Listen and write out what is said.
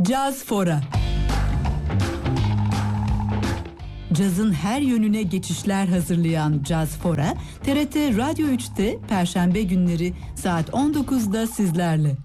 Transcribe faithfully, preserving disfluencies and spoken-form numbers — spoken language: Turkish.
Caz Fora. Cazın her yönüne geçişler hazırlayan Caz Fora, T R T Radyo üçte Perşembe günleri saat on dokuzda sizlerle.